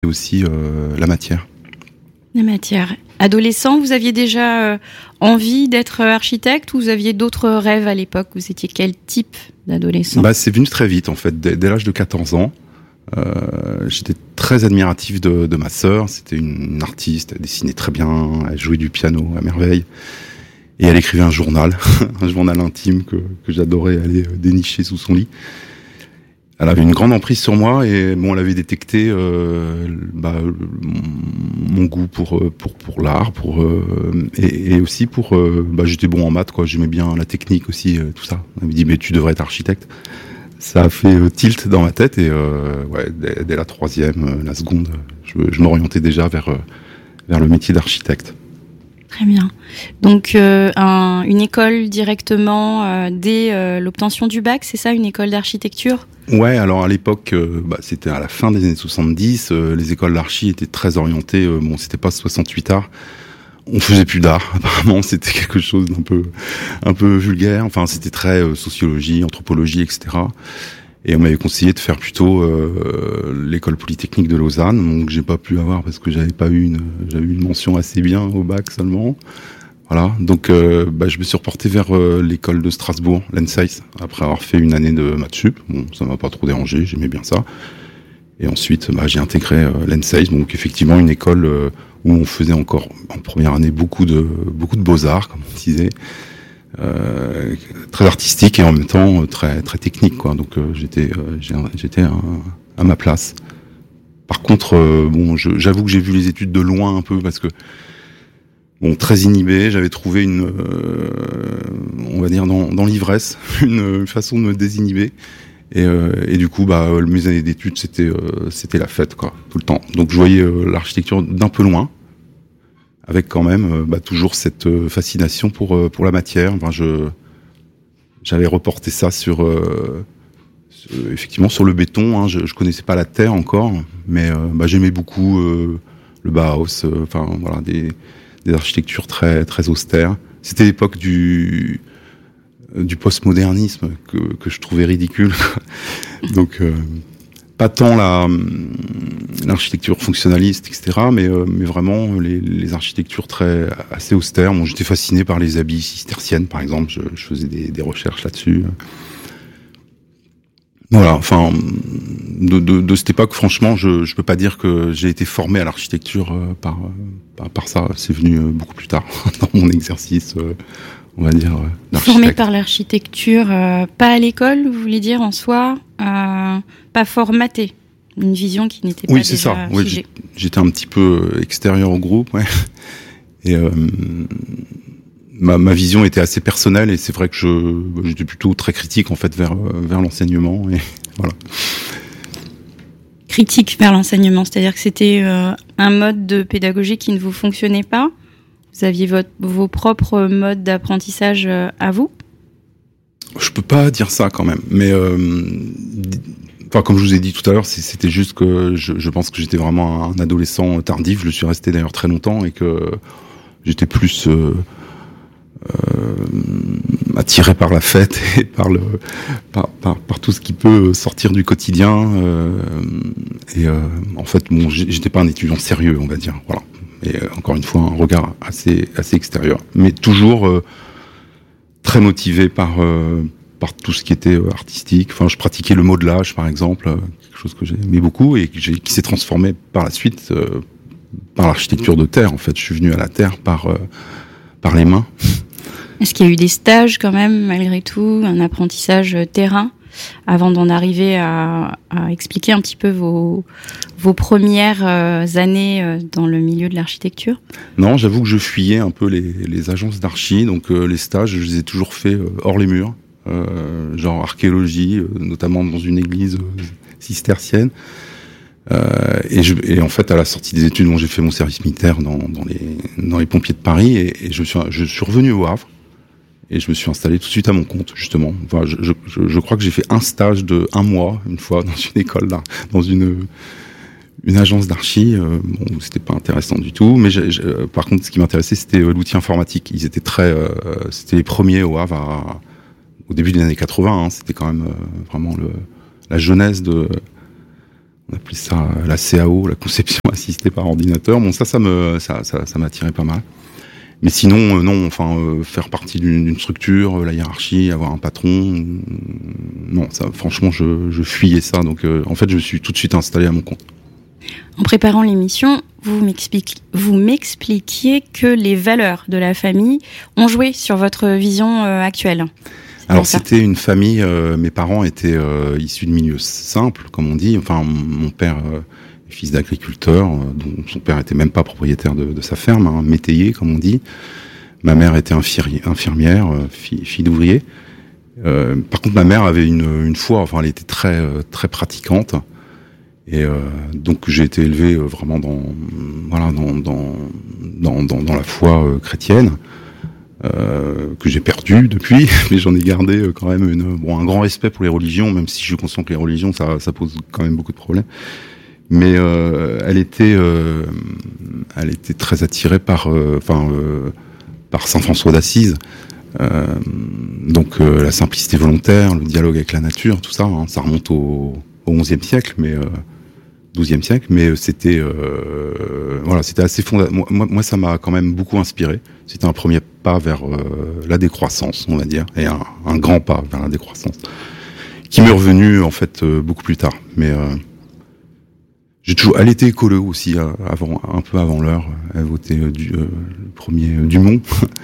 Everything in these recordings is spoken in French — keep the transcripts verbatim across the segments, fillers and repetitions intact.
et aussi euh, la matière. La matière. Adolescent, vous aviez déjà euh, envie d'être architecte ou vous aviez d'autres rêves à l'époque? Vous étiez quel type d'adolescent? Bah, c'est venu très vite en fait, dès, dès l'âge de quatorze ans. Euh, j'étais très admiratif de, de ma sœur. C'était une, une artiste, elle dessinait très bien, elle jouait du piano à merveille. Et elle écrivait un journal, un journal intime que, que j'adorais aller dénicher sous son lit. Elle avait une grande emprise sur moi et bon, elle avait détecté euh, bah, mon, mon goût pour pour pour l'art, pour euh, et, et aussi pour euh, bah, j'étais bon en maths quoi, j'aimais bien la technique aussi, euh, tout ça. Elle me dit mais tu devrais être architecte. Ça a fait euh, tilt dans ma tête et euh, ouais, dès, dès la troisième, euh, la seconde, je, je m'orientais déjà vers euh, vers le métier d'architecte. Très bien. Donc euh, un, une école directement euh, dès euh, l'obtention du bac, c'est ça, une école d'architecture? Ouais, alors à l'époque, euh, bah, c'était à la fin des années soixante-dix, euh, les écoles d'archi étaient très orientées, euh, bon, c'était pas soixante-huit arts, on faisait plus d'art, apparemment, c'était quelque chose d'un peu, un peu vulgaire, enfin, c'était très euh, sociologie, anthropologie, et cetera. Et on m'avait conseillé de faire plutôt euh, l'école polytechnique de Lausanne, donc j'ai pas pu avoir parce que j'avais pas eu une, j'avais eu une mention assez bien au bac seulement. Voilà, donc euh, bah, je me suis reporté vers euh, l'école de Strasbourg, l'E N S E I S, après avoir fait une année de maths sup. Bon, ça m'a pas trop dérangé, j'aimais bien ça. Et ensuite, bah, j'ai intégré euh, l'E N S E I S, donc effectivement une école euh, où on faisait encore en première année beaucoup de beaucoup de beaux-arts, comme on disait, euh, très artistique et en même temps très très technique, quoi. Donc euh, j'étais euh, j'étais à, à ma place. Par contre, euh, bon, je, j'avoue que j'ai vu les études de loin un peu parce que bon, très inhibé, j'avais trouvé une, euh, on va dire dans, dans l'ivresse, une façon de me désinhiber. Et, euh, et du coup, bah, mes années d'études, c'était, euh, c'était la fête, quoi, tout le temps. Donc, je voyais euh, l'architecture d'un peu loin, avec quand même, euh, bah, toujours cette euh, fascination pour euh, pour la matière. Enfin, je, j'avais reporté ça sur, euh, sur effectivement, sur le béton. Hein, je, je connaissais pas la terre encore, mais euh, bah, j'aimais beaucoup euh, le Bauhaus. Euh, enfin, voilà, des des architectures très très austères. C'était l'époque du du postmodernisme que que je trouvais ridicule. Donc euh, pas tant la l'architecture fonctionnaliste, et cetera, mais euh, mais vraiment les les architectures très assez austères. Bon, j'étais fasciné par les abbayes cisterciennes, par exemple. Je, je faisais des des recherches là-dessus. Voilà, enfin, de, de, de cette époque, franchement, je je peux pas dire que j'ai été formé à l'architecture euh, par, par par ça. C'est venu euh, beaucoup plus tard dans mon exercice, euh, on va dire. Euh, d'architecte. Formé par l'architecture, euh, pas à l'école, vous voulez dire en soi, euh, pas formaté, une vision qui n'était pas oui, déjà c'est ça. figée. Oui, j'étais un petit peu extérieur au groupe, ouais. Et euh, Ma, ma vision était assez personnelle et c'est vrai que je j'étais plutôt très critique en fait vers vers l'enseignement et voilà. Critique vers l'enseignement, c'est-à-dire que c'était euh, un mode de pédagogie qui ne vous fonctionnait pas. Vous aviez votre, vos propres modes d'apprentissage euh, à vous. Je peux pas dire ça quand même, mais euh, enfin comme je vous ai dit tout à l'heure, c'était juste que je, je pense que j'étais vraiment un adolescent tardif. Je le suis resté d'ailleurs très longtemps et que j'étais plus euh, Euh, attiré par la fête et par le par, par, par tout ce qui peut sortir du quotidien euh, et euh, en fait bon j'étais pas un étudiant sérieux on va dire voilà et euh, encore une fois un regard assez assez extérieur mais toujours euh, très motivé par euh, par tout ce qui était euh, artistique. Enfin je pratiquais le modelage par exemple, euh, quelque chose que j'aimais beaucoup et qui, qui s'est transformé par la suite euh, par l'architecture de terre. En fait je suis venu à la terre par euh, par les mains. Est-ce qu'il y a eu des stages quand même, malgré tout, un apprentissage terrain, avant d'en arriver à, à expliquer un petit peu vos, vos premières euh, années euh, dans le milieu de l'architecture? Non, j'avoue que je fuyais un peu les, les agences d'archi, donc euh, les stages, je les ai toujours faits euh, hors les murs, euh, genre archéologie, euh, notamment dans une église euh, cistercienne. Euh, et, je, et en fait, à la sortie des études, bon, j'ai fait mon service militaire dans, dans, les, dans les pompiers de Paris, et, et je, suis, je suis revenu au Havre. Et je me suis installé tout de suite à mon compte, justement. Enfin, je, je, je crois que j'ai fait un stage de un mois, une fois, dans une école, là, dans une, une agence d'archi. Euh, bon, c'était pas intéressant du tout. Mais j'ai, j'ai, par contre, ce qui m'intéressait, c'était l'outil informatique. Ils étaient très, euh, c'était les premiers au Havre, à, au début des années quatre-vingts. Hein, c'était quand même euh, vraiment le, la jeunesse de, on appelait ça la C A O, la conception assistée par ordinateur. Bon, ça, ça me, ça, ça, ça m'attirait pas mal. Mais sinon, euh, non, enfin, euh, faire partie d'une, d'une structure, euh, la hiérarchie, avoir un patron, euh, non, ça, franchement, je, je fuyais ça. Donc, euh, en fait, je me suis tout de suite installé à mon compte. En préparant l'émission, vous, m'explique, vous m'expliquiez que les valeurs de la famille ont joué sur votre vision euh, actuelle. Alors, c'était une famille, euh, mes parents étaient euh, issus de milieux simples, comme on dit. Enfin, mon père... Euh, fils d'agriculteur, dont son père était même pas propriétaire de, de sa ferme, hein, métayer comme on dit. Ma mère était infirmière, infirmière fille, fille d'ouvrier. Euh, par contre, ma mère avait une, une foi, enfin, elle était très très pratiquante, et euh, donc j'ai été élevé vraiment dans voilà dans dans dans dans, dans la foi euh, chrétienne euh, que j'ai perdue depuis, mais j'en ai gardé quand même une, bon, un grand respect pour les religions, même si je suis conscient que les religions ça ça pose quand même beaucoup de problèmes. Mais euh, elle était, euh, elle était très attirée par, enfin, euh, euh, par Saint François d'Assise. Euh, donc euh, la simplicité volontaire, le dialogue avec la nature, tout ça, hein, ça remonte au, au onzième siècle, mais euh, douzième siècle. Mais c'était, euh, voilà, c'était assez fondateur. Moi, moi, ça m'a quand même beaucoup inspiré. C'était un premier pas vers euh, la décroissance, on va dire, et un, un grand pas vers la décroissance, qui m'est revenu en fait euh, beaucoup plus tard. Mais euh, J'ai toujours, elle était écolo aussi, euh, avant, un peu avant l'heure. Elle votait euh, du, euh, le premier euh, Dumont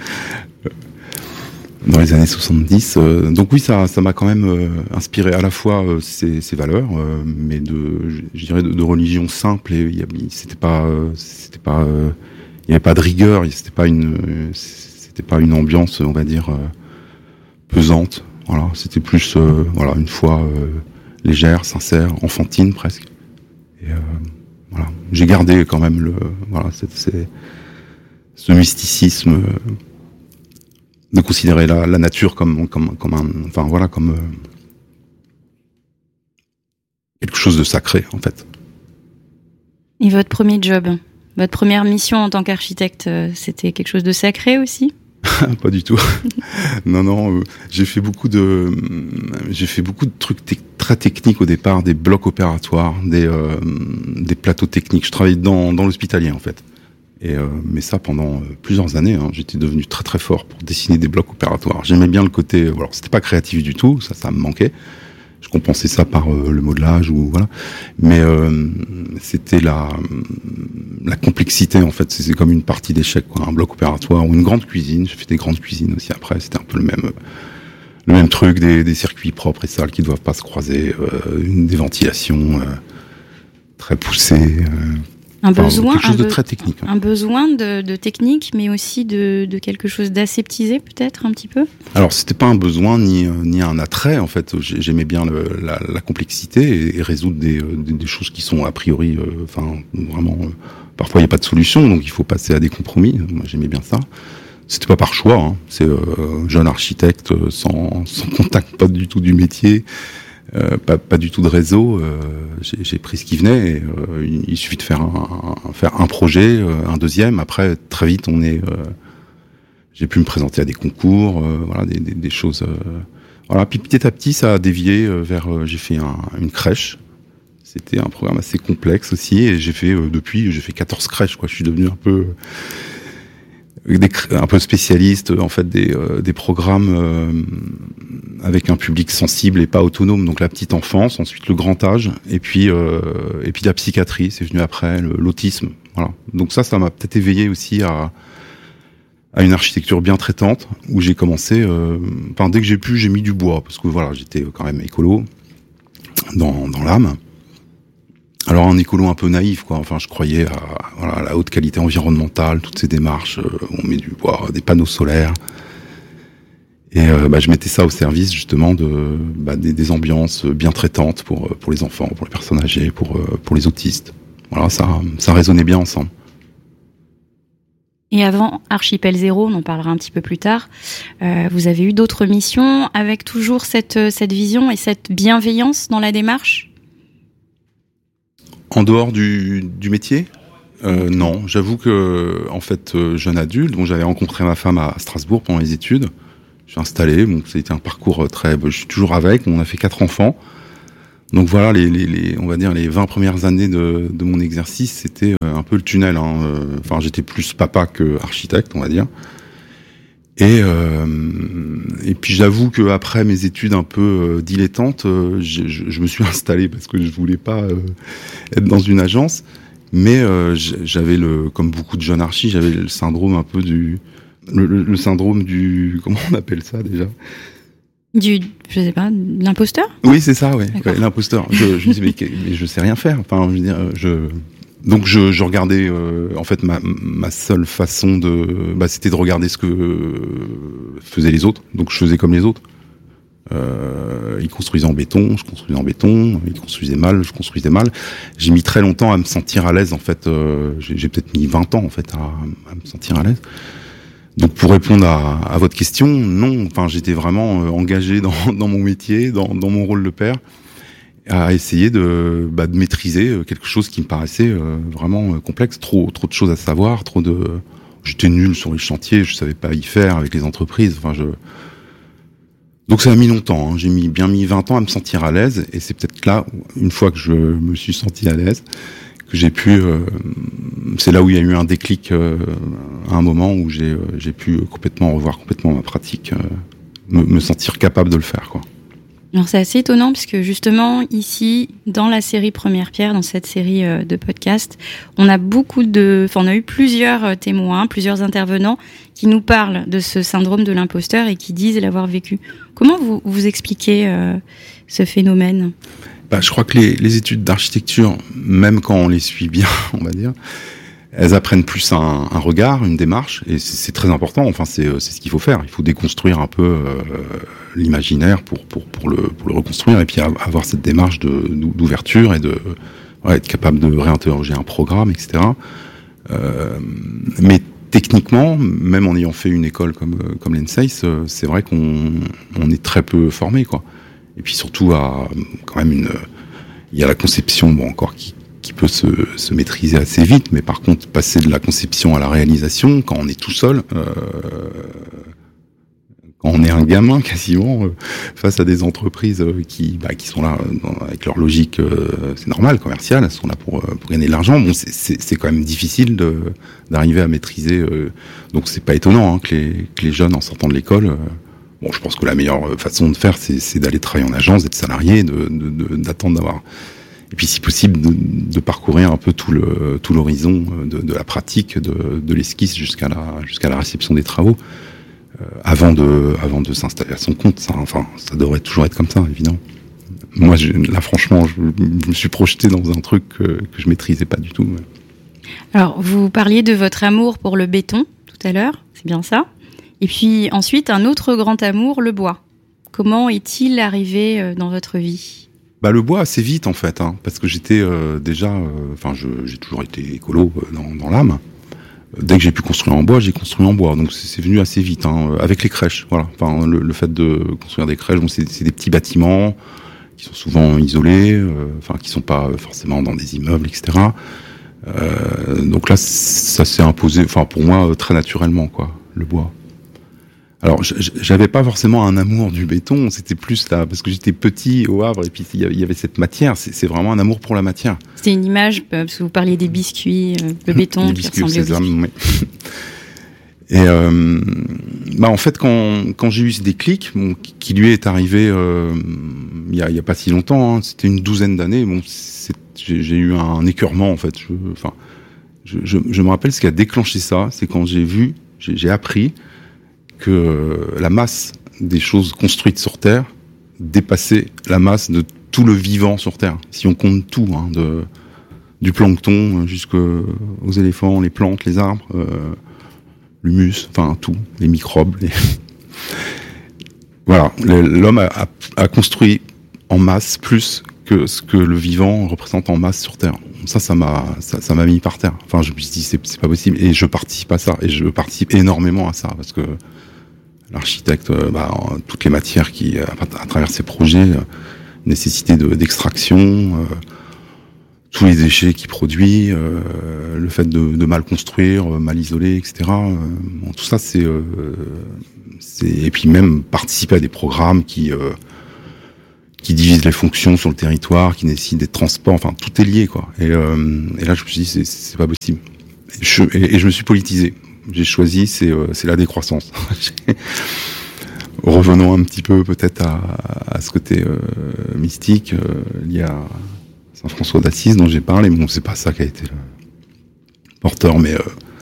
dans les années soixante-dix. Euh, donc oui, ça, ça m'a quand même euh, inspiré à la fois euh, ses, ses valeurs, euh, mais de, je dirais, de, de religion simple. Et y a, c'était pas, euh, c'était pas, euh, il y avait pas de rigueur. C'était pas une, c'était pas une ambiance, on va dire, euh, pesante. Voilà, c'était plus, euh, voilà, une foi euh, légère, sincère, enfantine presque. Et euh, voilà, j'ai gardé quand même le, voilà, c'est, c'est, ce mysticisme euh, de considérer la, la nature comme, comme, comme un, enfin voilà, comme euh, quelque chose de sacré en fait. Et votre premier job, votre première mission en tant qu'architecte, c'était quelque chose de sacré aussi ? Pas du tout. non, non. Euh, j'ai fait beaucoup de, euh, j'ai fait beaucoup de trucs te- très techniques au départ, des blocs opératoires, des, euh, des plateaux techniques. Je travaillais dans, dans l'hospitalier en fait. Et euh, mais ça pendant euh, plusieurs années. Hein, j'étais devenu très très fort pour dessiner des blocs opératoires. J'aimais bien le côté. Euh, alors c'était pas créatif du tout, ça, ça me manquait. Je compensais ça par euh, le modelage ou voilà. Mais euh, c'était la la complexité en fait. C'est comme une partie d'échec, quoi. Un bloc opératoire ou une grande cuisine. J'ai fait des grandes cuisines aussi après. C'était un peu le même le même truc, des, des circuits propres et sales qui doivent pas se croiser, euh, une des ventilations euh, très poussées. Euh, Un enfin, besoin, quelque chose un de be- très technique. Hein. Un besoin de, de technique, mais aussi de, de quelque chose d'aseptisé, peut-être, un petit peu ? Alors, c'était pas un besoin ni euh, ni un attrait, en fait. J'aimais bien le, la, la complexité et, et résoudre des, euh, des, des choses qui sont a priori, enfin, euh, vraiment. Euh, parfois, il n'y a pas de solution, donc il faut passer à des compromis. Moi, j'aimais bien ça. C'était pas par choix. Hein. C'est euh, jeune architecte sans, sans contact, pas du tout du métier. Euh, pas, pas du tout de réseau. Euh, j'ai, j'ai pris ce qui venait. Et, euh, il, il suffit de faire un, un, faire un projet, euh, un deuxième. Après, très vite, on est. Euh, j'ai pu me présenter à des concours, euh, voilà, des, des, des choses. Euh, voilà. Puis petit à petit, ça a dévié euh, vers. Euh, j'ai fait un, une crèche. C'était un programme assez complexe aussi, et j'ai fait euh, depuis, j'ai fait quatorze crèches. Quoi. Je suis devenu un peu. Des, un peu spécialiste en fait des, euh, des programmes euh, avec un public sensible et pas autonome, donc la petite enfance, ensuite le grand âge, et puis euh, et puis la psychiatrie, c'est venu après, le, l'autisme, voilà. Donc ça, ça m'a peut-être éveillé aussi à à une architecture bien traitante, où j'ai commencé, euh, enfin dès que j'ai pu, j'ai mis du bois, parce que voilà, j'étais quand même écolo dans dans l'âme. Alors un écolo un peu naïf, quoi. Enfin, je croyais à, voilà, à la haute qualité environnementale, toutes ces démarches. Euh, on met du bois, des panneaux solaires, et euh, bah, je mettais ça au service justement de bah, des, des ambiances bien traitantes pour pour les enfants, pour les personnes âgées, pour pour les autistes. Voilà, ça ça résonnait bien ensemble. Et avant Archipel Zéro, on en parlera un petit peu plus tard, euh, vous avez eu d'autres missions avec toujours cette cette vision et cette bienveillance dans la démarche ? En dehors du, du métier, euh, non. J'avoue que, en fait, euh, jeune adulte, bon, j'avais rencontré ma femme à Strasbourg pendant les études. Je suis installé, donc ça a été un parcours très. Je suis toujours avec. On a fait quatre enfants. Donc voilà, les, les, les, on va dire les vingt premières années de, de mon exercice, c'était un peu le tunnel. Hein. Enfin, j'étais plus papa que architecte, on va dire. Et euh, et puis j'avoue que après mes études un peu euh, dilettantes, euh, je, je, je me suis installé parce que je voulais pas euh, être dans une agence. Mais euh, j'avais le, comme beaucoup de jeunes archis, j'avais le syndrome un peu du, le, le, le syndrome du, comment on appelle ça déjà? Du, je sais pas, l'imposteur? Oui, c'est ça, ouais, ouais l'imposteur. Je, je me disais, mais, mais je sais rien faire. Enfin, je veux dire, je, donc je, je regardais, euh, en fait, ma, ma seule façon de, bah, c'était de regarder ce que euh, faisaient les autres. Donc je faisais comme les autres. Euh, ils construisaient en béton, je construisais en béton. Ils construisaient mal, je construisais mal. J'ai mis très longtemps à me sentir à l'aise, en fait. Euh, j'ai, j'ai peut-être mis vingt ans, en fait, à, à me sentir à l'aise. Donc pour répondre à, à votre question, non. Enfin, j'étais vraiment euh, engagé dans, dans mon métier, dans, dans mon rôle de père, à essayer de, bah, de maîtriser quelque chose qui me paraissait euh, vraiment euh, complexe. Trop, trop de choses à savoir, trop de. J'étais nul sur les chantiers, je savais pas y faire avec les entreprises. Enfin, je. Donc ça a mis longtemps. Hein. J'ai mis bien mis vingt ans à me sentir à l'aise, et c'est peut-être là, une fois que je me suis senti à l'aise, que j'ai pu, euh, c'est là où il y a eu un déclic, euh, à un moment où j'ai, euh, j'ai pu complètement revoir complètement ma pratique, euh, me, me sentir capable de le faire, quoi. Alors c'est assez étonnant puisque justement ici, dans la série Première Pierre, dans cette série euh, de podcasts, on a beaucoup de, enfin on a eu plusieurs euh, témoins, plusieurs intervenants qui nous parlent de ce syndrome de l'imposteur et qui disent l'avoir vécu. Comment vous vous expliquez euh, ce phénomène? Bah, je crois que les, les études d'architecture, même quand on les suit bien, on va dire, elles apprennent plus un, un regard, une démarche, et c'est, c'est très important. Enfin, c'est, c'est ce qu'il faut faire. Il faut déconstruire un peu euh, l'imaginaire pour pour pour le pour le reconstruire, et puis avoir cette démarche de d'ouverture et de ouais, être capable de réinterroger un programme, et cetera. Euh, mais techniquement, même en ayant fait une école comme comme l'E N S E I S, c'est vrai qu'on on est très peu formé, quoi. Et puis surtout, à quand même une, il y a la conception, bon encore qui, qui peut se, se maîtriser assez vite, mais par contre passer de la conception à la réalisation, quand on est tout seul, euh, quand on est un gamin quasiment euh, face à des entreprises qui, bah, qui sont là dans, avec leur logique, euh, c'est normal, commerciale, elles sont là pour, pour gagner de l'argent. Bon, c'est, c'est, c'est quand même difficile de, d'arriver à maîtriser. Euh, donc c'est pas étonnant hein, que les, que les jeunes en sortant de l'école. Euh, Bon, je pense que la meilleure façon de faire, c'est, c'est d'aller travailler en agence, d'être salarié, de, de, de, d'attendre d'avoir, et puis si possible, de, de parcourir un peu tout le tout l'horizon de, de la pratique, de, de l'esquisse jusqu'à la jusqu'à la réception des travaux, euh, avant de avant de s'installer à son compte. Ça, enfin, ça devrait toujours être comme ça, évidemment. Moi, je, là, franchement, je, je me suis projeté dans un truc que, que je maîtrisais pas du tout. Alors, vous parliez de votre amour pour le béton tout à l'heure, c'est bien ça? Et puis ensuite, un autre grand amour, le bois. Comment est-il arrivé dans votre vie? Bah le bois assez vite en fait, hein, parce que j'étais euh, déjà, enfin euh, j'ai toujours été écolo euh, dans, dans l'âme. Dès que j'ai pu construire en bois, j'ai construit en bois, donc c'est, c'est venu assez vite, hein, avec les crèches. Voilà, enfin le, le fait de construire des crèches, bon, c'est, c'est des petits bâtiments qui sont souvent isolés, euh, enfin qui sont pas forcément dans des immeubles, et cetera. Euh, donc là, ça s'est imposé, enfin pour moi très naturellement quoi, le bois. Alors, j'avais pas forcément un amour du béton, c'était plus là, parce que j'étais petit au Havre, et puis il y avait cette matière, c'est, c'est vraiment un amour pour la matière. C'était une image, parce que vous parliez des biscuits, le béton les qui biscuits ressemblait au sésame, aux biscuits. Oui. Et euh, bah en fait, quand, quand j'ai eu ce déclic, bon, qui lui est arrivé euh, il y a, il y a pas si longtemps, hein, c'était une douzaine d'années, bon, c'est, j'ai, j'ai eu un écœurement, en fait. Je, enfin, je, je, je me rappelle ce qui a déclenché ça, c'est quand j'ai vu, j'ai, j'ai appris que la masse des choses construites sur Terre dépassait la masse de tout le vivant sur Terre. Si on compte tout, hein, de, du plancton jusqu'aux éléphants, les plantes, les arbres, euh, l'humus, enfin tout, les microbes. Les... Voilà, l'homme a, a, a construit en masse plus que ce que le vivant représente en masse sur Terre. Ça, ça m'a, ça, ça m'a mis par terre. Enfin, je me suis dit, c'est, c'est pas possible. Et je participe à ça. Et je participe énormément à ça. Parce que l'architecte, bah, toutes les matières qui, à, à travers ses projets, euh, nécessité de, d'extraction, euh, tous les déchets qu'il produit, euh, le fait de, de mal construire, mal isoler, et cetera. Euh, bon, tout ça, c'est, euh, c'est, et puis même participer à des programmes qui, euh, qui divise les fonctions sur le territoire, qui nécessite des transports, enfin tout est lié quoi. Et, euh, et là je me suis dit c'est, c'est pas possible. Et je, et, et je me suis politisé. J'ai choisi c'est, euh, c'est la décroissance. Revenons un petit peu peut-être à, à ce côté euh, mystique euh, lié à Saint François d'Assise dont j'ai parlé. Bon c'est pas ça qui a été le porteur, mais euh,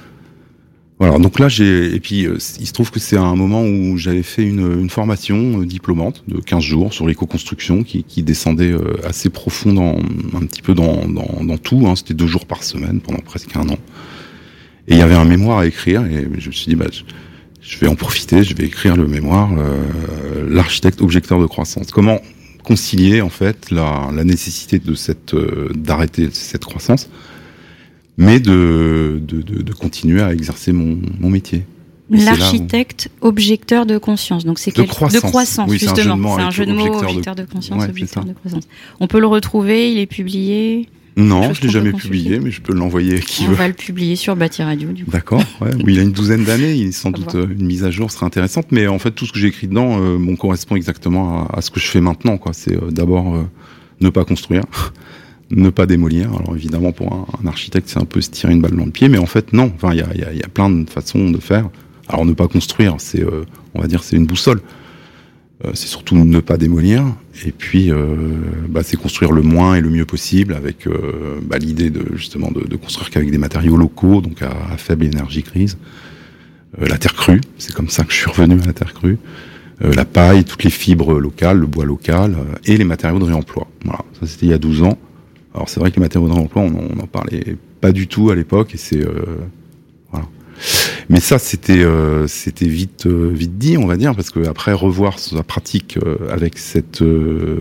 voilà. Donc là j'ai et puis euh, il se trouve que c'est un moment où j'avais fait une, une formation euh, diplômante de quinze jours sur l'éco-construction qui, qui descendait euh, assez profond dans un petit peu dans dans, dans tout. Hein. C'était deux jours par semaine pendant presque un an. Et il y avait un mémoire à écrire et je me suis dit bah je, je vais en profiter, je vais écrire le mémoire euh, l'architecte objecteur de croissance. Comment concilier en fait la, la nécessité de cette euh, d'arrêter cette croissance, mais de, de, de, de continuer à exercer mon, mon métier. Et l'architecte où... objecteur de conscience. Donc c'est de, quel... croissance. de croissance, oui, justement. C'est un jeu de mots, objecteur, objecteur de, de conscience, ouais, objecteur de croissance. On peut le retrouver, il est publié. Non, je l'ai jamais publié, mais je peux l'envoyer à qui On veut. On va le publier sur Bâti Radio, du coup. D'accord, ouais. Oui, il a une douzaine d'années, il sans doute euh, une mise à jour serait intéressante, mais en fait, tout ce que j'ai écrit dedans, euh, bon, correspond exactement à, à ce que je fais maintenant, quoi. C'est euh, d'abord euh, ne pas construire, ne pas démolir. Alors évidemment, pour un, un architecte, c'est un peu se tirer une balle dans le pied, mais en fait, non. Enfin, il y a, y a, y a plein de façons de faire. Alors ne pas construire, c'est, euh, on va dire, c'est une boussole. Euh, c'est surtout ne pas démolir, et puis euh, bah, c'est construire le moins et le mieux possible avec euh, bah, l'idée de justement de, de construire qu'avec des matériaux locaux, donc à, à faible énergie grise. Euh, la terre crue, c'est comme ça que je suis revenu à la terre crue. Euh, la paille, toutes les fibres locales, le bois local euh, et les matériaux de réemploi. Voilà, ça c'était il y a douze ans. Alors c'est vrai que les matériaux de réemploi, on n'en parlait pas du tout à l'époque, et c'est euh, voilà. Mais ça, c'était euh, c'était vite euh, vite dit, on va dire, parce que après revoir sa pratique euh, avec cette euh,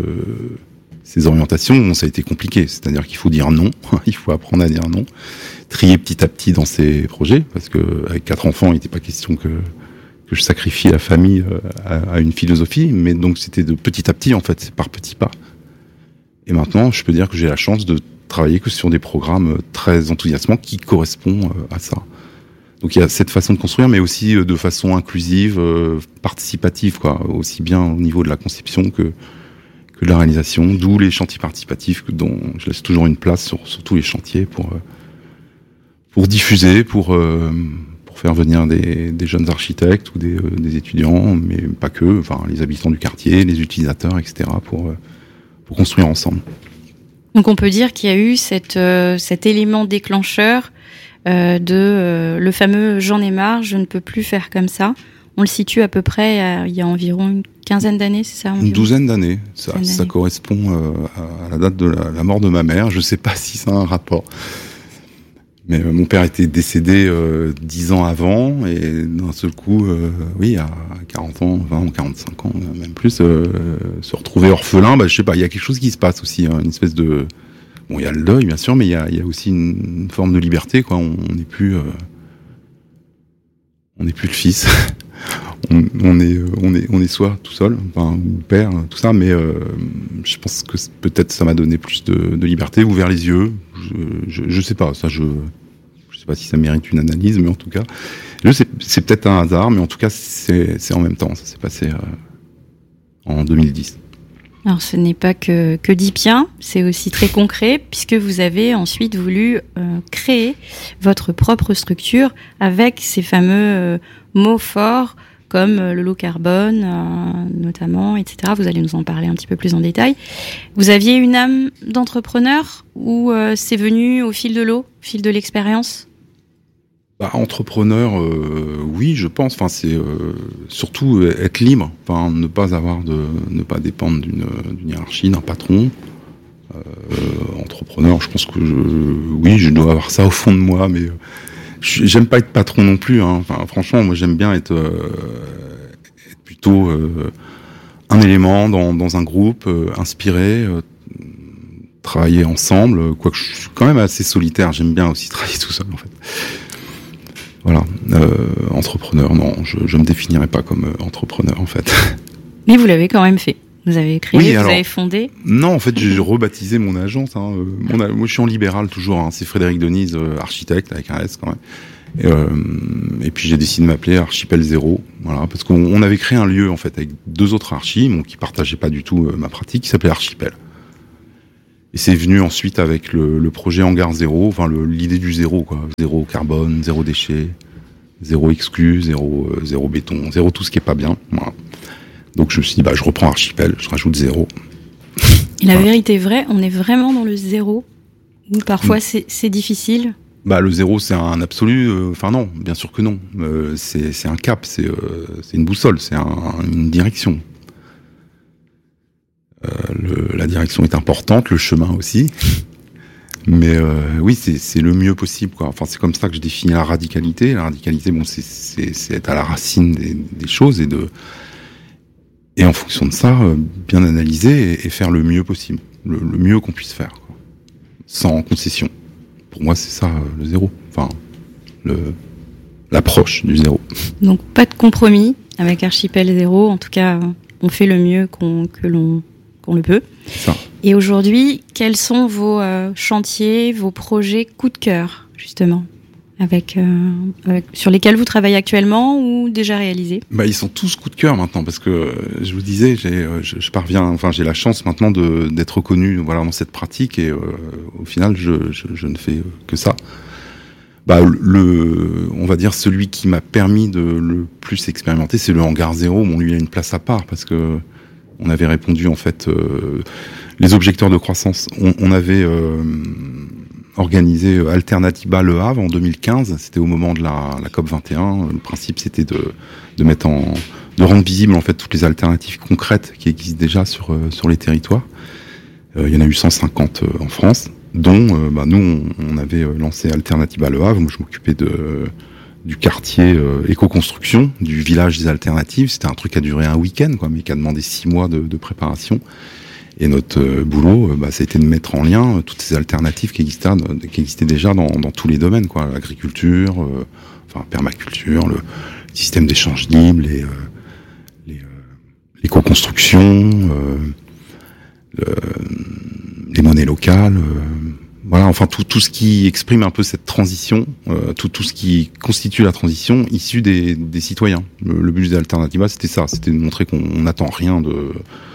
ces orientations, bon, ça a été compliqué. C'est-à-dire qu'il faut dire non, il faut apprendre à dire non, trier petit à petit dans ses projets, parce que avec quatre enfants, il n'était pas question que que je sacrifie la famille euh, à, à une philosophie, mais donc c'était de petit à petit, en fait, c'est par petits pas. Et maintenant, je peux dire que j'ai la chance de travailler que sur des programmes très enthousiasmants qui correspondent euh, à ça. Donc il y a cette façon de construire, mais aussi de façon inclusive, euh, participative, quoi, aussi bien au niveau de la conception que que de la réalisation. D'où les chantiers participatifs, dont je laisse toujours une place sur, sur tous les chantiers pour euh, pour diffuser, pour euh, pour faire venir des, des jeunes architectes ou des, euh, des étudiants, mais pas que, enfin les habitants du quartier, les utilisateurs, et cetera, pour euh, pour construire ensemble. Donc on peut dire qu'il y a eu cette euh, cet élément déclencheur. Euh, de euh, le fameux j'en ai marre, je ne peux plus faire comme ça. On le situe à peu près à, il y a environ une quinzaine d'années, c'est ça environ ? Une douzaine d'années. Ça, douzaine ça d'années. correspond euh, à la date de la, la mort de ma mère. Je ne sais pas si ça a un rapport. Mais euh, mon père était décédé euh, dix ans avant, et d'un seul coup, euh, oui, à quarante ans, vingt, quarante-cinq ans, même plus, euh, se retrouver orphelin, bah, je sais pas, il y a quelque chose qui se passe aussi, hein, une espèce de... Bon, il y a le deuil, bien sûr, mais il y a, il y a aussi une, une forme de liberté, quoi. On n'est plus, euh, on n'est plus le fils. on, on est, on est, on est soi, tout seul, enfin, ou père, tout ça. Mais euh, je pense que peut-être ça m'a donné plus de, de liberté, ouvert les yeux. Je, je, je sais pas, ça, je, je sais pas si ça mérite une analyse, mais en tout cas, je sais, c'est peut-être un hasard, mais en tout cas, c'est, c'est en même temps. Ça s'est passé euh, en deux mille dix. Alors ce n'est pas que, que dit bien, c'est aussi très concret, puisque vous avez ensuite voulu euh, créer votre propre structure avec ces fameux euh, mots forts comme euh, le low carbone, euh, notamment, et cetera. Vous allez nous en parler un petit peu plus en détail. Vous aviez une âme d'entrepreneur ou euh, c'est venu au fil de l'eau, au fil de l'expérience ? Bah, entrepreneur, euh, oui, je pense. Enfin, c'est euh, surtout être libre, enfin, ne pas avoir de, ne pas dépendre d'une, d'une hiérarchie, d'un patron. Euh, entrepreneur, je pense que je, oui, je dois avoir ça au fond de moi, mais je, j'aime pas être patron non plus. Hein. Enfin, franchement, moi, j'aime bien être, euh, être plutôt euh, un élément dans, dans un groupe, euh, inspiré. Euh, travailler ensemble, quoique je suis quand même assez solitaire. J'aime bien aussi travailler tout seul, en fait. Voilà, euh, entrepreneur, non, je ne me définirais pas comme euh, entrepreneur, en fait. Mais vous l'avez quand même fait. Vous avez créé, oui, vous alors, avez fondé. Non, en fait, j'ai rebaptisé mon agence. Hein, mon, moi, je suis en libéral toujours. Hein, c'est Frédéric Denise, euh, architecte, avec un S quand même. Et, euh, et puis j'ai décidé de m'appeler Archipel Zéro, voilà, parce qu'on on avait créé un lieu en fait avec deux autres archis, bon, qui partageaient pas du tout euh, ma pratique, qui s'appelait Archipel. Et c'est venu ensuite avec le, le projet Hangar Zéro, enfin le, l'idée du zéro, quoi, zéro carbone, zéro déchet, zéro exclu, zéro, euh, zéro béton, zéro tout ce qui est pas bien. Voilà. Donc je me suis dit, bah je reprends Archipel, je rajoute zéro. Et la voilà. Vérité vraie, on est vraiment dans le zéro, ou parfois mmh. c'est, c'est difficile. Bah le zéro c'est un absolu, enfin euh, non, bien sûr que non. Euh, c'est c'est un cap, c'est euh, c'est une boussole, c'est un, une direction. Euh, le, la direction est importante, le chemin aussi. Mais euh, oui, c'est c'est le mieux possible, quoi. Enfin c'est comme ça que je définis la radicalité. La radicalité, bon, c'est c'est c'est être à la racine des, des choses et de et en fonction de ça, euh, bien analyser et, et faire le mieux possible, le, le mieux qu'on puisse faire, quoi. Sans concession. Pour moi, c'est ça, le zéro. Enfin, le, l'approche du zéro. Donc, pas de compromis avec Archipel Zéro. En tout cas, on fait le mieux qu'on, que l'on, qu'on le peut. Ça. Et aujourd'hui, quels sont vos euh, chantiers, vos projets coup de cœur, justement, avec, euh, avec, sur lesquels vous travaillez actuellement ou déjà réalisés? Bah, ils sont tous coup de cœur maintenant, parce que je vous disais, j'ai, je, je parviens, enfin, j'ai la chance maintenant de, d'être reconnu, voilà, dans cette pratique, et euh, au final, je, je, je ne fais que ça. Bah, le, on va dire celui qui m'a permis de le plus expérimenter, c'est le Hangar Zéro. Bon, lui, il a une place à part parce que on avait répondu en fait euh, les objecteurs de croissance. On, on avait euh, organisé Alternatiba Le Havre en deux mille quinze. C'était au moment de la, la COP vingt et un. Le principe, c'était de, de mettre en, de rendre visibles en fait toutes les alternatives concrètes qui existent déjà sur euh, sur les territoires. Euh, il y en a eu cent cinquante euh, en France, dont euh, bah, nous on, on avait lancé Alternatiba Le Havre. Moi, je m'occupais de du quartier euh, éco-construction, du village des alternatives. C'était un truc qui a duré un week-end, quoi, mais qui a demandé six mois de, de préparation. Et notre euh, boulot, euh, bah, ça a été de mettre en lien euh, toutes ces alternatives qui existaient, euh, qui existaient déjà dans, dans tous les domaines, quoi. L'agriculture, euh, enfin permaculture, le système d'échange libre, les, euh, les euh, l'éco-construction, euh, le, les monnaies locales. Euh, Voilà, enfin tout tout ce qui exprime un peu cette transition, euh, tout tout ce qui constitue la transition issue des des citoyens. Le, le but des Alternatiba, c'était ça, c'était de montrer qu'on n'attend rien de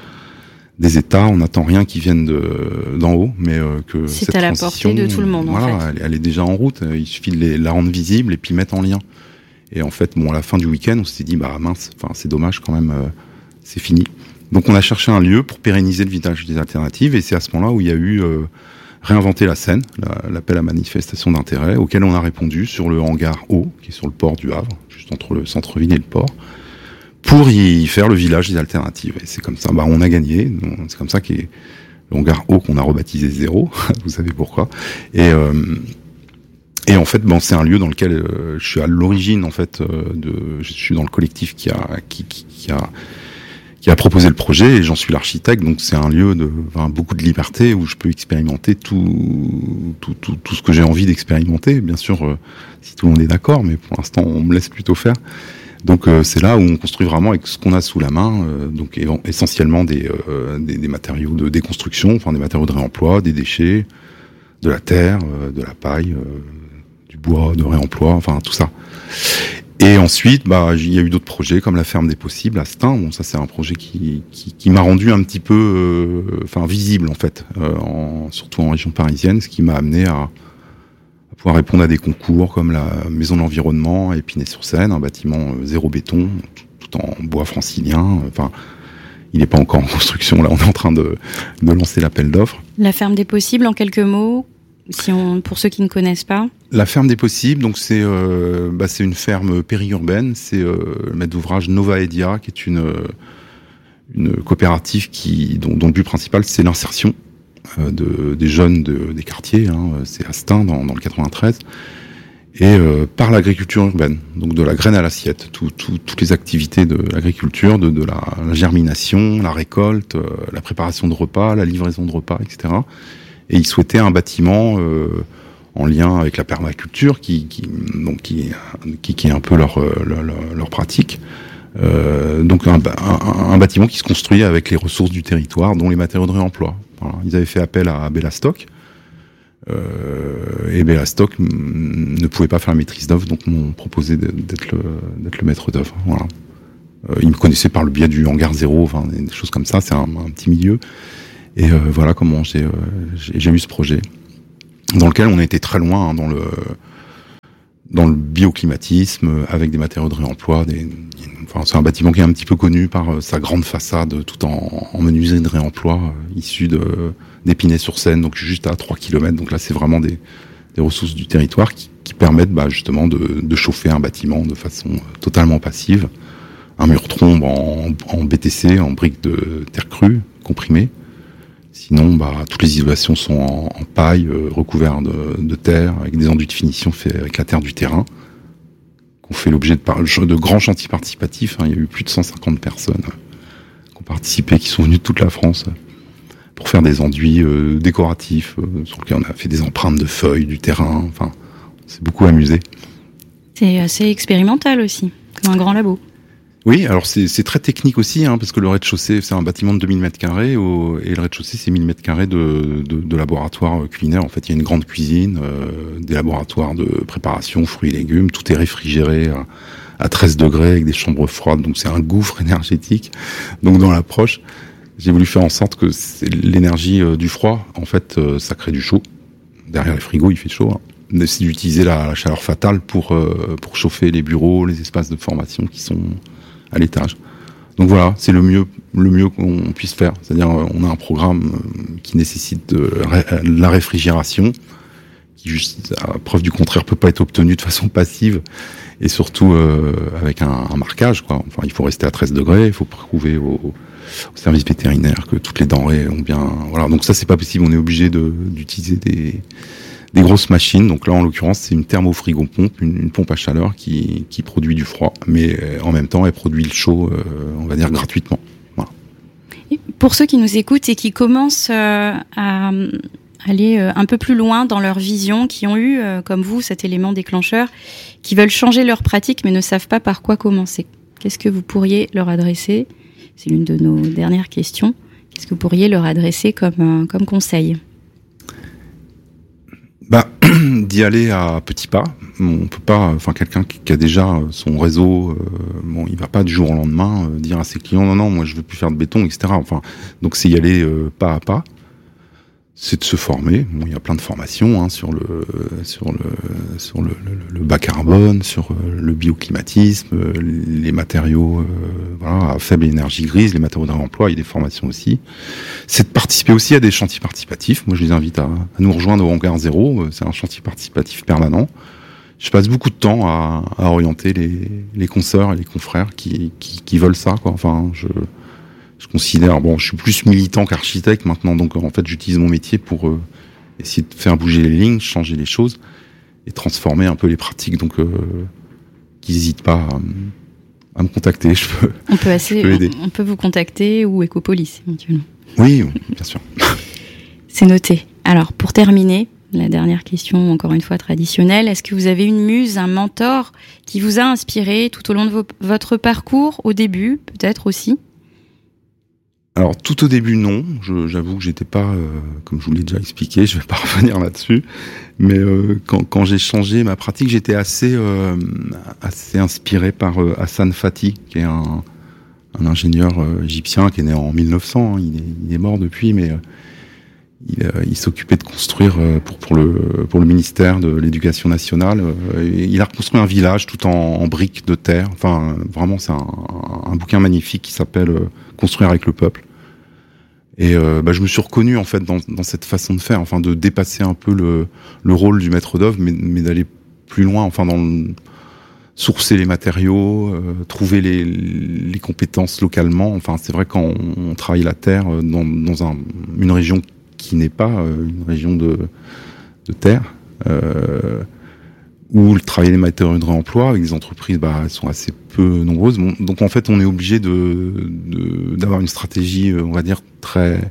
des États, on n'attend rien qui vienne de d'en haut, mais euh, que c'est cette à la transition, portée de tout le monde. Voilà, en fait. elle, elle est déjà en route. Il suffit de les, la rendre visible et puis mettre en lien. Et en fait, bon, à la fin du week-end, on s'est dit bah mince, enfin c'est dommage quand même, euh, c'est fini. Donc on a cherché un lieu pour pérenniser le village des alternatives, et c'est à ce moment-là où il y a eu euh, réinventer la scène, la, l'appel à manifestation d'intérêt, auquel on a répondu sur le hangar haut, qui est sur le port du Havre, juste entre le centre-ville et le port, pour y faire le village des alternatives. Et c'est comme ça, bah on a gagné. C'est comme ça qu'est le hangar haut qu'on a rebaptisé Zéro. Vous savez pourquoi. Et euh, et en fait, bon, c'est un lieu dans lequel euh, je suis à l'origine en fait euh, de, je suis dans le collectif qui a qui qui, qui a qui a proposé le projet, et j'en suis l'architecte, donc c'est un lieu de enfin, beaucoup de liberté où je peux expérimenter tout tout tout, tout ce que j'ai envie d'expérimenter, bien sûr euh, si tout le monde est d'accord, mais pour l'instant on me laisse plutôt faire. Donc euh, c'est là où on construit vraiment avec ce qu'on a sous la main, euh, donc essentiellement des, euh, des des matériaux de déconstruction, enfin des matériaux de réemploi, des déchets, de la terre, euh, de la paille, euh, du bois de réemploi, enfin tout ça. Et ensuite, bah, il y a eu d'autres projets comme la ferme des possibles à Stein. Bon, ça c'est un projet qui qui, qui m'a rendu un petit peu, euh, enfin visible en fait, euh, en, surtout en région parisienne, ce qui m'a amené à, à pouvoir répondre à des concours comme la Maison de l'Environnement à Épinay-sur-Seine, un bâtiment euh, zéro béton, tout, tout en bois francilien. Enfin, il n'est pas encore en construction. Là, on est en train de de lancer l'appel d'offres. La ferme des possibles, en quelques mots. Si on, pour ceux qui ne connaissent pas. La ferme des possibles, donc c'est euh, bah c'est une ferme périurbaine, c'est euh, le maître d'ouvrage Nova Edia, qui est une une coopérative qui dont, dont le but principal c'est l'insertion euh, de des jeunes de, des quartiers, hein, c'est à Stein dans, dans le quatre-vingt-treize, et euh, par l'agriculture urbaine, donc de la graine à l'assiette, tout, tout, toutes les activités de l'agriculture, de, de la, la germination, la récolte, euh, la préparation de repas, la livraison de repas, et cetera. Et ils souhaitaient un bâtiment euh, en lien avec la permaculture, qui, qui donc qui, qui, qui est un peu leur leur, leur pratique. Euh, donc un, un, un bâtiment qui se construit avec les ressources du territoire, dont les matériaux de réemploi. Voilà. Ils avaient fait appel à Bellastock, Euh, et Bélastock m- ne pouvait pas faire la maîtrise d'œuvre, donc m'ont proposé d'être le, d'être le maître d'œuvre. Voilà. Euh, ils me connaissaient par le biais du hangar zéro, enfin des, des choses comme ça. C'est un, un petit milieu. Et euh, voilà comment j'ai, euh, j'ai, j'ai eu ce projet, dans lequel on a été très loin hein, dans le dans le bioclimatisme, avec des matériaux de réemploi. Des, enfin, c'est un bâtiment qui est un petit peu connu par euh, sa grande façade, tout en, en menuiserie de réemploi, euh, issue de d'Épinay-sur-Seine, donc juste à trois kilomètres. Donc là, c'est vraiment des, des ressources du territoire qui, qui permettent bah, justement de, de chauffer un bâtiment de façon totalement passive. Un mur trombe en, en B T C, en briques de terre crue, comprimées. Sinon, bah, toutes les isolations sont en, en paille, euh, recouvertes de, de terre, avec des enduits de finition faits avec la terre du terrain, qu'on fait l'objet de, par, de grands chantiers participatifs. Hein. Il y a eu plus de cent cinquante personnes qui ont participé, qui sont venues de toute la France pour faire des enduits euh, décoratifs, euh, sur lesquels on a fait des empreintes de feuilles, du terrain. Enfin, on s'est beaucoup amusé. C'est assez expérimental aussi, comme un grand labo. Oui, alors c'est, c'est très technique aussi, hein, parce que le rez-de-chaussée, c'est un bâtiment de deux mille mètres carrés, au, et le rez-de-chaussée, c'est mille mètres carrés de, de, de laboratoire culinaire. En fait, il y a une grande cuisine, euh, des laboratoires de préparation, fruits et légumes, tout est réfrigéré à, à treize degrés, avec des chambres froides, donc c'est un gouffre énergétique. Donc dans l'approche, j'ai voulu faire en sorte que c'est l'énergie euh, du froid, en fait, euh, ça crée du chaud. Derrière les frigos, il fait chaud, hein. C'est d'utiliser la, la chaleur fatale pour, euh, pour chauffer les bureaux, les espaces de formation qui sont à l'étage. Donc voilà, c'est le mieux, le mieux qu'on puisse faire. C'est-à-dire, on a un programme qui nécessite de la réfrigération, qui, juste à preuve du contraire, peut pas être obtenu de façon passive, et surtout euh, avec un, un marquage, quoi. Enfin, il faut rester à treize degrés, il faut prouver au, au service vétérinaire que toutes les denrées ont bien. Voilà. Donc ça, c'est pas possible. On est obligé de, d'utiliser des des grosses machines. Donc là, en l'occurrence, c'est une thermofrigo-pompe, une, une pompe à chaleur qui, qui produit du froid, mais euh, en même temps, elle produit le chaud, euh, on va dire, gratuitement. Voilà. Et pour ceux qui nous écoutent et qui commencent euh, à aller euh, un peu plus loin dans leur vision, qui ont eu, euh, comme vous, cet élément déclencheur, qui veulent changer leur pratique, mais ne savent pas par quoi commencer, qu'est-ce que vous pourriez leur adresser ? C'est l'une de nos dernières questions. Qu'est-ce que vous pourriez leur adresser comme, euh, comme conseil ? Bah, d'y aller à petits pas. On peut pas, enfin, quelqu'un qui a déjà son réseau, euh, bon, il va pas du jour au lendemain euh, dire à ses clients non, non, moi je veux plus faire de béton, et cetera. Enfin, donc c'est y aller euh, pas à pas. C'est de se former. Bon, il y a plein de formations hein, sur le sur le sur le, le, le bas carbone, sur le bioclimatisme, les matériaux euh, voilà à faible énergie grise, les matériaux de réemploi. Il y a des formations aussi. C'est de participer aussi à des chantiers participatifs. Moi, je les invite à, à nous rejoindre au hangar zéro. C'est un chantier participatif permanent. Je passe beaucoup de temps à, à orienter les les consoeurs et les confrères qui qui, qui veulent ça, quoi. Enfin, je Je considère, bon, je suis plus militant qu'architecte maintenant, donc en fait, j'utilise mon métier pour euh, essayer de faire bouger les lignes, changer les choses et transformer un peu les pratiques. Donc, euh, qu'ils n'hésitent pas à, à me contacter. Je peux, on peut assez, je peux aider. On, on peut vous contacter ou Ecopolis éventuellement. Oui, bien sûr. C'est noté. Alors, pour terminer, la dernière question, encore une fois traditionnelle, est-ce que vous avez une muse, un mentor qui vous a inspiré tout au long de vos, votre parcours, au début, peut-être aussi ? Alors tout au début non, je, j'avoue que j'étais pas, euh, comme je vous l'ai déjà expliqué, je vais pas revenir là-dessus, mais euh, quand, quand j'ai changé ma pratique, j'étais assez euh, assez inspiré par euh, Hassan Fathy, qui est un, un ingénieur euh, égyptien qui est né en mille neuf cents, hein, il, est, il est mort depuis, mais euh, il, euh, il s'occupait de construire euh, pour pour le pour le ministère de l'Éducation nationale. Euh, il a reconstruit un village tout en, en briques de terre. Enfin, vraiment, c'est un, un bouquin magnifique qui s'appelle euh, Construire avec le peuple. Et euh, bah, je me suis reconnu en fait dans, dans cette façon de faire, enfin de dépasser un peu le, le rôle du maître d'œuvre, mais, mais d'aller plus loin, enfin dans le, sourcer les matériaux, euh, trouver les, les compétences localement. Enfin, c'est vrai quand on, on travaille la terre dans, dans un, une région qui n'est pas euh, une région de, de terre, euh, où le travail des matériaux de réemploi avec des entreprises, bah, elles sont assez peu nombreuses. Bon, donc en fait, on est obligé de, de d'avoir une stratégie, on va dire très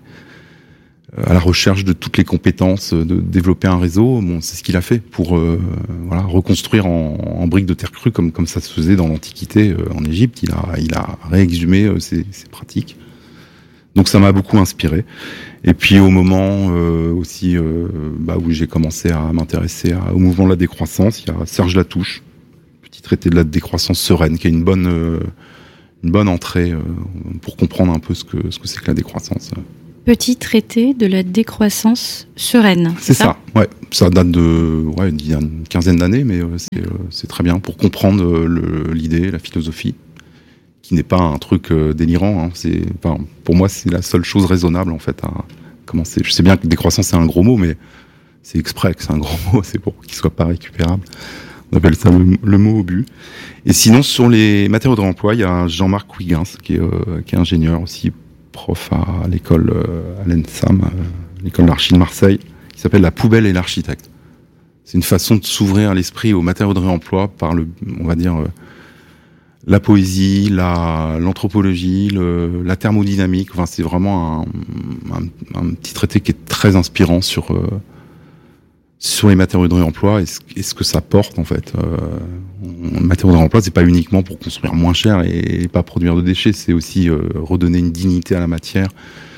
à la recherche de toutes les compétences, de développer un réseau. Bon, c'est ce qu'il a fait pour euh, voilà reconstruire en, en briques de terre crue comme comme ça se faisait dans l'Antiquité euh, en Égypte. Il a il a réexhumé euh, ces, ces pratiques. Donc ça m'a beaucoup inspiré. Et puis au moment euh, aussi euh, bah, où j'ai commencé à m'intéresser à, au mouvement de la décroissance, il y a Serge Latouche, petit traité de la décroissance sereine, qui est une bonne euh, une bonne entrée euh, pour comprendre un peu ce que ce que c'est que la décroissance. Petit traité de la décroissance sereine. C'est, c'est ça, ça, ouais. Ça date de ouais, il y a une quinzaine d'années, mais euh, c'est, euh, c'est très bien pour comprendre euh, le, l'idée, la philosophie, qui n'est pas un truc euh, délirant. Hein. C'est, enfin, pour moi, c'est la seule chose raisonnable en fait à commencer. Je sais bien que décroissance c'est un gros mot, mais c'est exprès que c'est un gros mot, c'est pour qu'il soit pas récupérable. On appelle ça le, le mot au but. Et sinon, sur les matériaux de réemploi, il y a Jean-Marc Huygens, qui est, euh, qui est ingénieur aussi, prof à l'école euh, à l'ENSAM, euh, l'école d'archi de Marseille, qui s'appelle La poubelle et l'architecte. C'est une façon de s'ouvrir à l'esprit aux matériaux de réemploi par le, on va dire, euh, la poésie, la, l'anthropologie, le, la thermodynamique. Enfin, c'est vraiment un, un, un petit traité qui est très inspirant sur euh, sur les matériaux de réemploi et ce, et ce que ça porte en fait. Euh, on, matériaux de réemploi, c'est pas uniquement pour construire moins cher et, et pas produire de déchets, c'est aussi euh, redonner une dignité à la matière,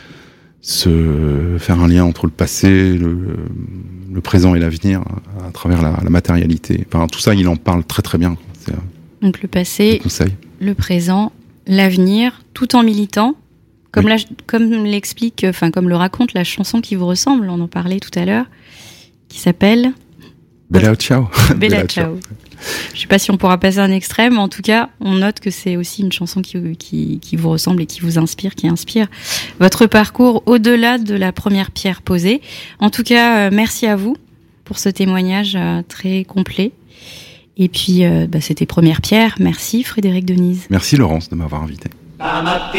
se faire un lien entre le passé, le, le présent et l'avenir à, à travers la, la matérialité. Enfin, tout ça, il en parle très très bien. C'est, Donc le passé, le présent, l'avenir, tout en militant, comme, oui. la, comme l'explique, enfin comme le raconte la chanson qui vous ressemble, on en parlait tout à l'heure, qui s'appelle Bella Ciao. Bella, Bella Ciao. Je sais pas si on pourra passer un extrait, mais en tout cas, on note que c'est aussi une chanson qui, qui, qui vous ressemble et qui vous inspire, qui inspire votre parcours au-delà de la première pierre posée. En tout cas, euh, merci à vous pour ce témoignage euh, très complet. Et puis, euh, bah, c'était Première Pierre. Merci Frédéric Denise. Merci Laurence de m'avoir invité.